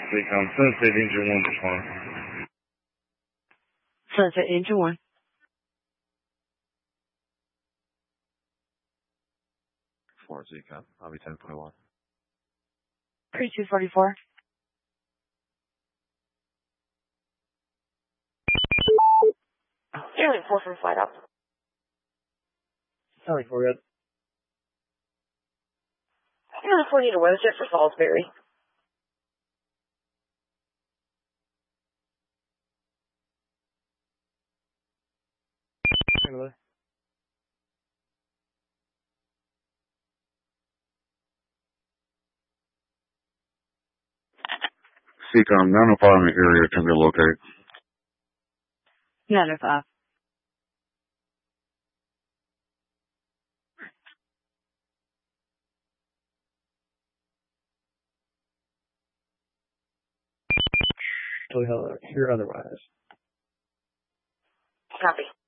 Seacom, Sunset Engine 1 respond. Sunset Engine 1. For Seacom, I'll be 10.1. 3244. Airline 4 from flight up. Sorry for it. Airline 4 need a weather jet for Salisbury. Anyway. Seacom, 905 in the area, can be located. 905. Till we hear otherwise. Copy.